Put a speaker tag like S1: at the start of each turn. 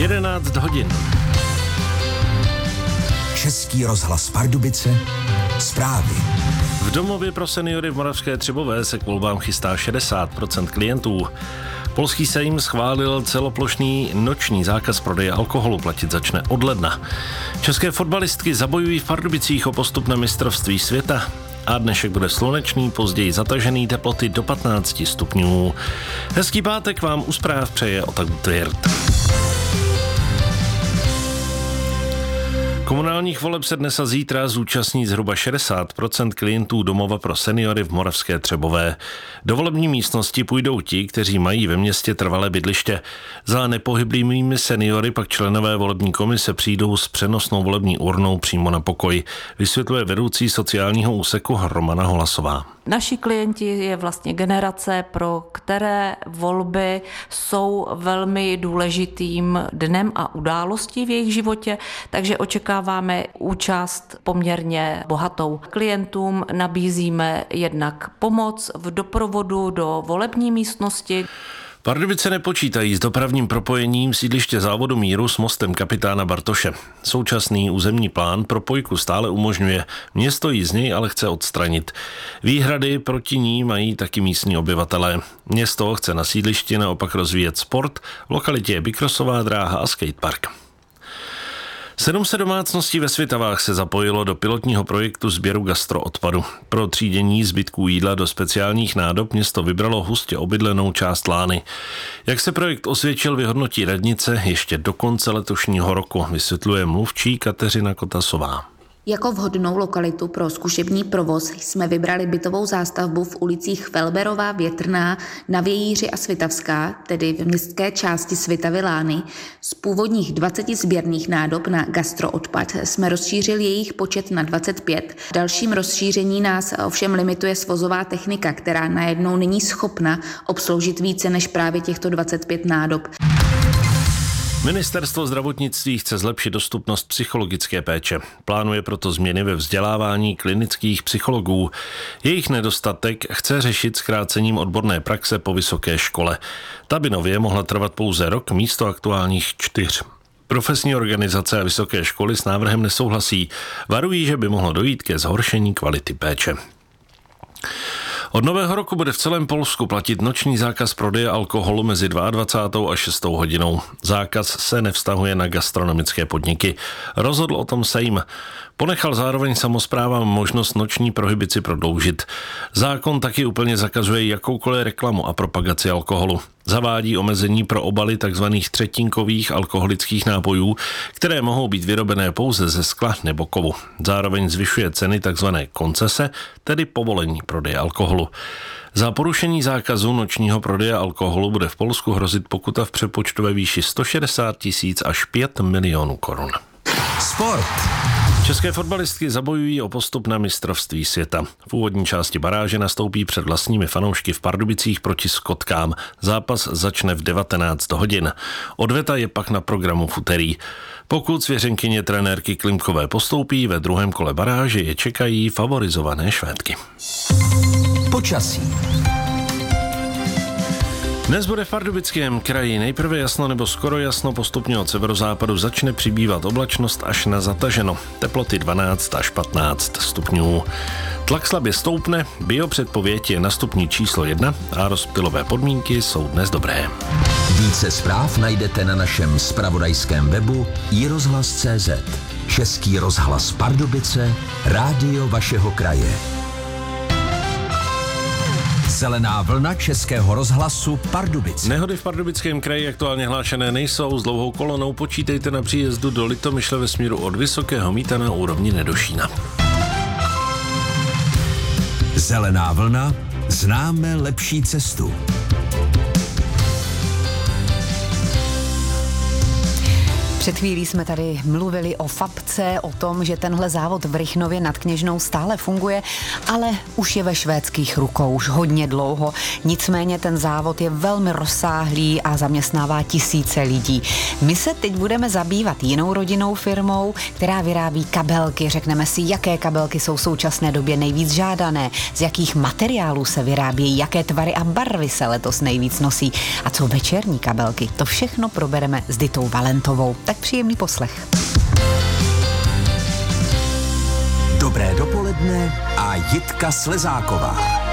S1: 11 hodin.
S2: Český rozhlas Pardubice, zprávy.
S1: V domově pro seniory v Moravské Třebové se k volbám chystá 60% klientů. Polský sejm schválil celoplošný noční zákaz prodeje alkoholu, platit začne od ledna. České fotbalistky zabojují v Pardubicích o postup na mistrovství světa. A dnešek bude slunečný, později zatažený, teploty do 15 stupňů. Hezký pátek vám u zpráv přeje Otak Tvěrt. Komunálních voleb se dnes a zítra zúčastní zhruba 60% klientů domova pro seniory v Moravské Třebové. Do volební místnosti půjdou ti, kteří mají ve městě trvalé bydliště. Za nepohyblými seniory pak členové volební komise přijdou s přenosnou volební urnou přímo na pokoj, vysvětluje vedoucí sociálního úseku Romana Holasová.
S3: Naši klienti je vlastně generace, pro které volby jsou velmi důležitým dnem a událostí v jejich životě, takže očekáváme účast poměrně bohatou. Klientům nabízíme jednak pomoc v doprovodu do volební místnosti.
S1: Pardubice nepočítají s dopravním propojením sídliště závodu Míru s mostem kapitána Bartoše. Současný územní plán propojku stále umožňuje, město ji z něj ale chce odstranit. Výhrady proti ní mají taky místní obyvatelé. Město chce na sídlišti naopak rozvíjet sport, v lokalitě je bicrossová dráha a skatepark. 700 domácností ve Svitavách se zapojilo do pilotního projektu sběru gastroodpadu. Pro třídění zbytků jídla do speciálních nádob město vybralo hustě obydlenou část Lány. Jak se projekt osvědčil, vyhodnotí radnice ještě do konce letošního roku, vysvětluje mluvčí Kateřina Kotasová.
S4: Jako vhodnou lokalitu pro zkušební provoz jsme vybrali bytovou zástavbu v ulicích Felberová, Větrná, Navějíři a Svitavská, tedy v městské části Svitavy Lány. Z původních 20 sběrných nádob na gastroodpad jsme rozšířili jejich počet na 25. Dalším rozšíření nás ovšem limituje svozová technika, která najednou není schopna obsloužit více než právě těchto 25 nádob.
S1: Ministerstvo zdravotnictví chce zlepšit dostupnost psychologické péče. Plánuje proto změny ve vzdělávání klinických psychologů. Jejich nedostatek chce řešit zkrácením odborné praxe po vysoké škole. Ta by nově mohla trvat pouze rok místo aktuálních 4. Profesní organizace a vysoké školy s návrhem nesouhlasí. Varují, že by mohlo dojít ke zhoršení kvality péče. Od nového roku bude v celém Polsku platit noční zákaz prodeje alkoholu mezi 22. a 6. hodinou. Zákaz se nevztahuje na gastronomické podniky. Rozhodl o tom Sejm. Ponechal zároveň samosprávám možnost noční prohibici prodloužit. Zákon taky úplně zakazuje jakoukoliv reklamu a propagaci alkoholu. Zavádí omezení pro obaly tzv. Třetinkových alkoholických nápojů, které mohou být vyrobené pouze ze skla nebo kovu. Zároveň zvyšuje ceny tzv. Koncese, tedy povolení prodeje alkoholu. Za porušení zákazu nočního prodeje alkoholu bude v Polsku hrozit pokuta v přepočtu ve výši 160 000 až 5 milionů korun.
S2: Sport.
S1: České fotbalistky zabojují o postup na mistrovství světa. V úvodní části baráže nastoupí před vlastními fanoušky v Pardubicích proti Skotkám. Zápas začne v 19 hodin. Odveta je pak na programu v úterý. Pokud svěřenkyně trenérky Klimkové postoupí, ve druhém kole baráže je čekají favorizované Švédky.
S2: Počasí.
S1: Dnes bude v Pardubickém kraji nejprve jasno nebo skoro jasno, postupně od severozápadu začne přibývat oblačnost až na zataženo. Teploty 12 až 15 stupňů. Tlak slabě stoupne, biopředpověď je na stupni číslo 1 a rozptylové podmínky jsou dnes dobré.
S2: Více zpráv najdete na našem zpravodajském webu iRozhlas.cz. Český rozhlas Pardubice, rádio vašeho kraje. Zelená vlna Českého rozhlasu Pardubice.
S1: Nehody v Pardubickém kraji aktuálně hlášené nejsou. S dlouhou kolonou počítejte na příjezdu do Litomyšle ve směru od Vysokého Mýta na úrovni Nedošína.
S2: Zelená vlna, známe lepší cestu.
S5: Před chvílí jsme tady mluvili o Fabce, o tom, že tenhle závod v Rychnově nad Kněžnou stále funguje, ale už je ve švédských rukou už hodně dlouho. Nicméně ten závod je velmi rozsáhlý a zaměstnává tisíce lidí. My se teď budeme zabývat jinou rodinnou firmou, která vyrábí kabelky. Řekneme si, jaké kabelky jsou v současné době nejvíc žádané, z jakých materiálů se vyrábějí, jaké tvary a barvy se letos nejvíc nosí a co večerní kabelky. To všechno probereme s Ditou Valentovou. Tak příjemný poslech.
S2: Dobré dopoledne a Jitka Slezáková.